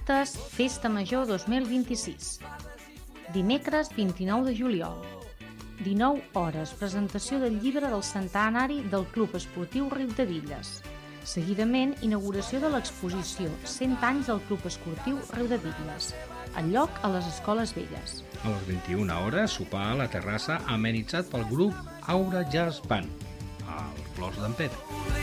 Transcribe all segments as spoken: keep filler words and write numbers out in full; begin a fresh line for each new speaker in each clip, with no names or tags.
Festes Festa Major dos mil vint-i-sis. Dimecres vint-i-nou de juliol. dinou hores, presentació del llibre del centenari del Club Esportiu Riudebitlles. Seguidament, inauguració de l'exposició cent anys del Club Esportiu Riudebitlles. El lloc a les Escoles Velles.
A les vint-i-una hores, sopar a la terrassa amenitzat pel grup Aura Jazz Band, al Clos d'en Pet.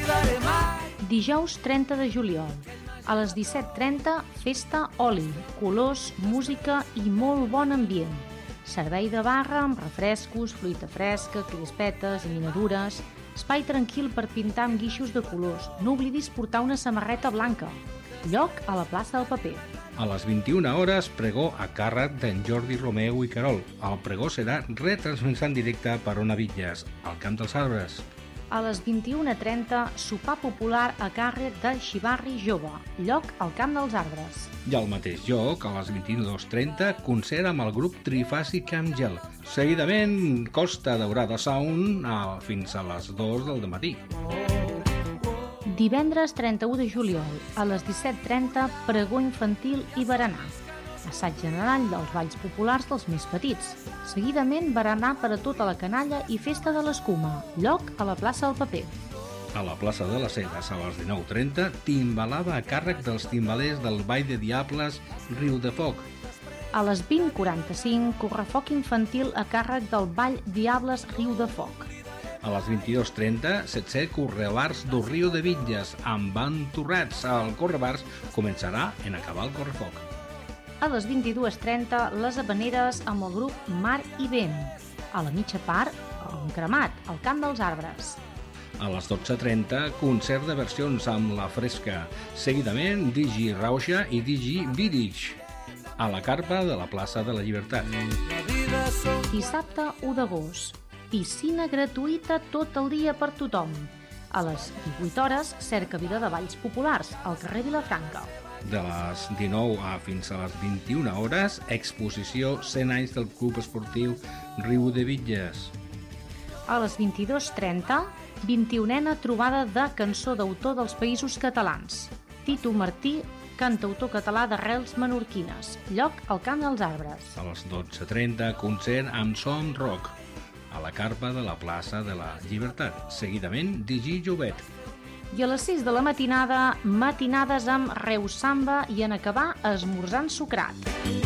Dijous trenta de juliol. A les disset trenta, festa oli, colors, música i molt bon ambient. Servei de barra amb refrescos, fruita fresca, crispetes i minadures. Espai tranquil per pintar amb guixos de colors. No oblidis portar una samarreta blanca. Lloc a la plaça del Paper.
A les vint-i-una hores, pregó a càrrec d'en Jordi Romeu i Carol. El pregó serà retransmès en directe per Ona Bitlles, al Camp dels Arbres.
A les vint-i-una trenta, sopar popular a càrrec de Xivarri Jove, lloc al Camp dels Arbres.
I al mateix lloc, a les vint-i-dues trenta, concert amb el grup Trifàsic amb Gel. Seguidament, Costa Daurada Sound a, fins a les dues del matí.
Divendres trenta-u de juliol, a les disset trenta, pregó infantil i berenar. Assaig general dels balls populars dels més petits. Seguidament, berenar per a tota la canalla i festa de l'escuma, lloc a la plaça del Paper.
A la plaça de les Ceres, a les dinou trenta, timbalada a càrrec dels timbalers del Ball de Diables Riu de Foc.
A les vint quaranta-cinc, correfoc infantil a càrrec del Ball Diables Riu de Foc.
A les vint-i-dues trenta, setzè Correbars do Rio de Bitlles, amb Banturrats. El Correbars començarà en acabar el correfoc.
A les vint-i-dues trenta, les habaneres amb el grup Mar i Vent. A la mitja part, un cremat, al Camp dels Arbres.
A les dotze trenta, concert de versions amb La Fresca. Seguidament, Digi Rauxa i Digi Vidich, a la carpa de la plaça de la Llibertat.
Dissabte u d'agost. Piscina gratuïta tot el dia per tothom. A les divuit hores, cercavila de balls populars, al carrer Vilafranca.
De les dinou a fins a les vint-i-una hores, exposició cent anys del Club Esportiu Riudebitlles.
A les vint-i-dues trenta, vint-i-unena trobada de cançó d'autor dels Països Catalans. Tito Martí, cantautor català d'arrels menorquines. Lloc al Camp dels Arbres.
A les dotze trenta, concert amb Som Rock, a la carpa de la plaça de la Llibertat. Seguidament, Digi Jovet.
I a les sis de la matinada, matinades amb Reus Samba i en acabar esmorzant sucrat.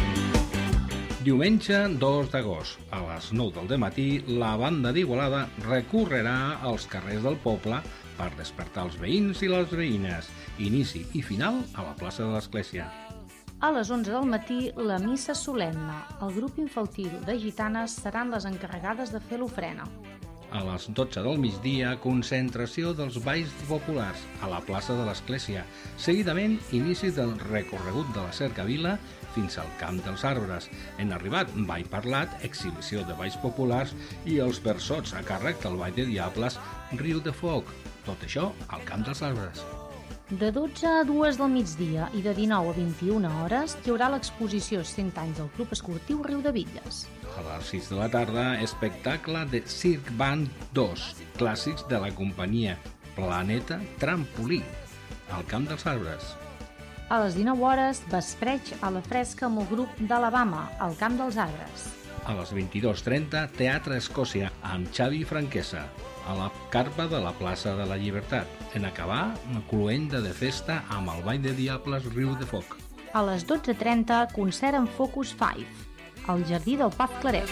Diumenge dos d'agost, a les nou del matí, la banda d'Igualada recorrerà als carrers del poble per despertar els veïns i les veïnes. Inici i final a la plaça de l'Església.
A les onze del matí, la missa solemne. El grup infantil de gitanes seran les encarregades de fer l'ofrena.
A les dotze del migdia, concentració dels balls populars a la plaça de l'Església. Seguidament, inici del recorregut de la cercavila fins al Camp dels Arbres. En arribat, ball parlat, exhibició de balls populars i els versots a càrrec del Ball de Diables Riu de Foc. Tot això al Camp dels Arbres.
De dotze a dues del migdia i de dinou a vint-i-una hores hi haurà l'exposició cent anys del Club Esportiu Riudebitlles.
A les sis de la tarda, espectacle de Circ Band dos, clàssics de la companyia Planeta Trampolí, al Camp dels Arbres.
A les dinou hores, vespreig a la fresca amb el grup d'Alabama, al Camp dels Arbres.
A les vint-i-dues trenta, Teatre Escòcia, amb Xavi Franquesa, a la carpa de la plaça de la Llibertat. En acabar, una cluenda de festa amb el Ball de Diables Riu de Foc.
A les dotze trenta, concert amb Focus cinc, al Jardí del Paz Claret.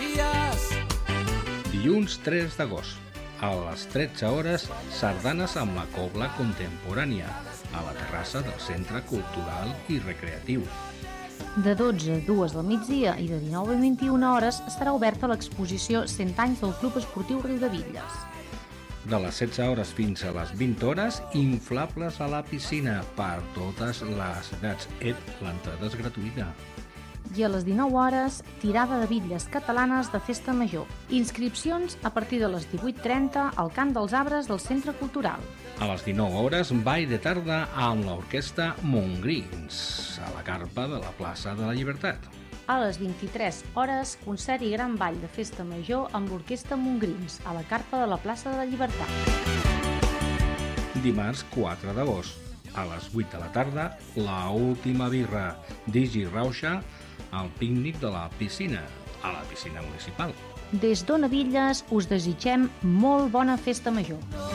Dilluns tres d'agost, a les tretze hores, sardanes amb la cobla contemporània, a la terrassa del Centre Cultural i Recreatiu.
De dotze a dues del migdia i de dinou a vint-i-una hores estarà oberta l'exposició cent anys del Club Esportiu Riudebitlles.
De les setze hores fins a les vint hores, inflables a la piscina per totes les edats. L'entrada és gratuïta.
I a les dinou hores, tirada de bitlles catalanes de Festa Major. Inscripcions a partir de les divuit trenta al Camp dels Arbres del Centre Cultural.
A les dinou hores, ball de tarda amb l'orquestra Montgrins, a la carpa de la plaça de la Llibertat.
A les vint-i-tres hores, concert i gran ball de Festa Major amb l'orquestra Montgrins, a la carpa de la plaça de la Llibertat.
Dimarts quatre d'agost, A les vuit de la tarda, la última birra, Digi Rauxa, al pícnic de la piscina, a la piscina municipal.
Des d'Ona Villes us desitgem molt bona festa major.